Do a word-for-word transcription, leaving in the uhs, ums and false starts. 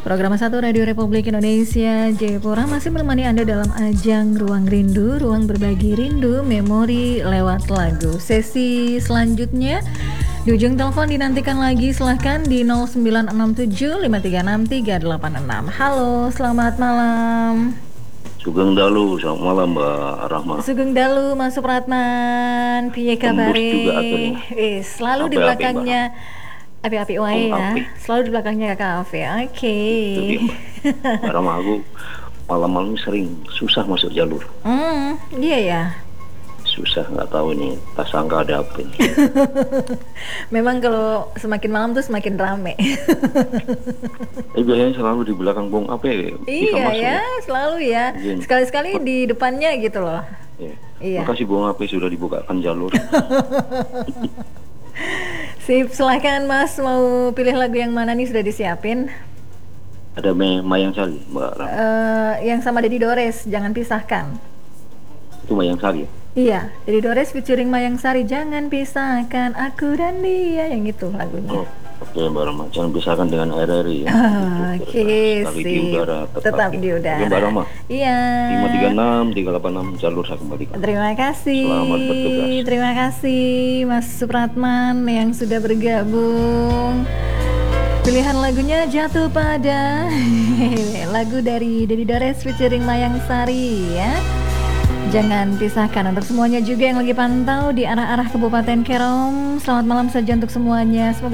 Program satu Radio Republik Indonesia Jayapura masih menemani Anda dalam ajang Ruang Rindu, ruang berbagi rindu, memori lewat lagu. Sesi selanjutnya di ujung telepon dinantikan lagi, silahkan di nol sembilan enam tujuh lima tiga enam tiga delapan enam. Halo, selamat malam. Sugeng Dalu, selamat malam Mbak Rahma. Sugeng Dalu, Mas Supratman, piye kabare? Eh, selalu api, di belakangnya api-api wae ya. Api. Selalu di belakangnya Kakak Afi. Oke. Okay. Mbak Rahma, aku malam-malam sering susah masuk jalur. Hmm, iya ya. Susah, nggak tahu nih, tak sangka ada apa ini. Memang kalau semakin malam tuh semakin rame. Eh biasanya selalu di belakang bong apa ya? Iya ya, ya, selalu ya. Gini. Sekali-sekali di depannya gitu loh. Iya. Iya. Makasih bong apa sudah dibukakan jalur. Sip, silahkan Mas, mau pilih lagu yang mana nih, sudah disiapin? Ada Mayang Sari, Mbak Ram. Uh, yang sama Deddy Dores, Jangan Pisahkan. Itu Mayang Sari ya? Iya, Deddy Dores featuring Mayang Sari, Jangan Pisahkan Aku dan Dia, yang itu lagunya. Oh, oke okay, Mbak Rama, jangan pisahkan dengan R R I ya. Oke, okay, sip. Di udara, tetap, tetap di udara. Oke Mbak Rama. Iya. lima tiga enam tiga delapan enam jalur saya kembalikan. Terima kasih. Selamat bertugas. Terima kasih Mas Supratman yang sudah bergabung. Pilihan lagunya Jatuh Pada. Lagu dari Deddy Dores featuring Mayang Sari ya. Jangan pisahkan. Untuk semuanya juga yang lagi pantau di arah-arah Kabupaten Kerom, selamat malam saja untuk semuanya. Semoga